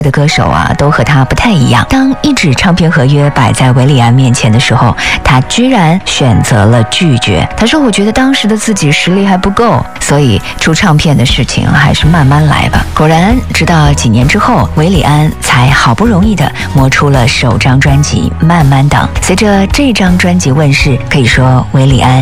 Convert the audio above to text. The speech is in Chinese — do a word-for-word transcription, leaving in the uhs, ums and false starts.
的歌手啊，都和他不太一样。当一纸唱片合约摆在韦礼安面前的时候，他居然选择了拒绝。他说：“我觉得当时的自己实力还不够，所以出唱片的事情还是慢慢来吧。”果然，直到几年之后，韦礼安才好不容易的磨出了首张专辑《慢慢等》。随着这张专辑问世，可以说韦礼安